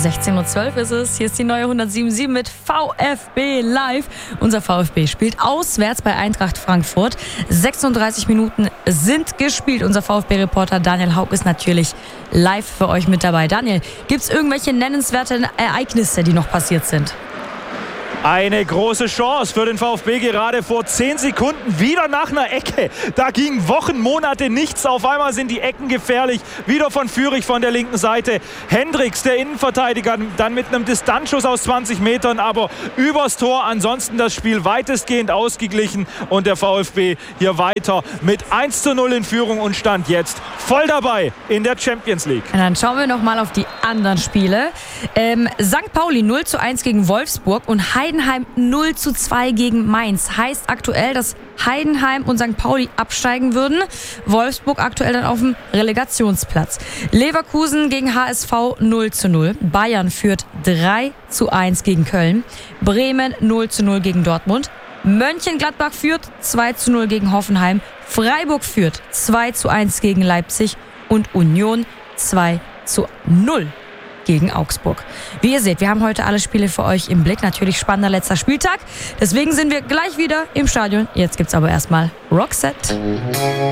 16:12 Uhr ist es. Hier ist die neue 107.7 mit VfB Live. Unser VfB spielt auswärts bei Eintracht Frankfurt. 36 Minuten sind gespielt. Unser VfB-Reporter Daniel Haug ist natürlich live für euch mit dabei. Daniel, gibt es irgendwelche nennenswerten Ereignisse, die noch passiert sind? Eine große Chance für den VfB gerade vor 10 Sekunden wieder nach einer Ecke. Da ging Wochen, Monate nichts. Auf einmal sind die Ecken gefährlich. Wieder von Führig von der linken Seite. Hendricks, der Innenverteidiger, dann mit einem Distanzschuss aus 20 Metern, aber übers Tor. Ansonsten das Spiel weitestgehend ausgeglichen und der VfB hier weiter mit 1:0 in Führung und stand jetzt voll dabei in der Champions League. Und dann schauen wir noch mal auf die anderen Spiele. St. Pauli 0:1 gegen Wolfsburg und Heidenheim 0:2 gegen Mainz. Heißt aktuell, dass Heidenheim und St. Pauli absteigen würden. Wolfsburg aktuell dann auf dem Relegationsplatz. Leverkusen gegen HSV 0:0. Bayern führt 3:1 gegen Köln. Bremen 0:0 gegen Dortmund. Mönchengladbach führt 2:0 gegen Hoffenheim. Freiburg führt 2:1 gegen Leipzig. Und Union 2:0 gegen Augsburg. Wie ihr seht, wir haben heute alle Spiele für euch im Blick. Natürlich spannender letzter Spieltag. Deswegen sind wir gleich wieder im Stadion. Jetzt gibt's aber erstmal Roxette.